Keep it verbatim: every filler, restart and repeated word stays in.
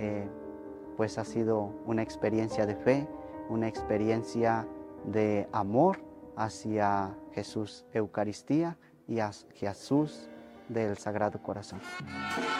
eh, pues ha sido una experiencia de fe, una experiencia de amor hacia Jesús Eucaristía y hacia Jesús del Sagrado Corazón.